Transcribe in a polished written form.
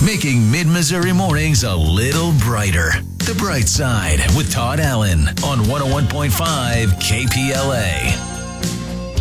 making mid-Missouri mornings a little brighter. The Bright Side with Todd Allen on 101.5 KPLA.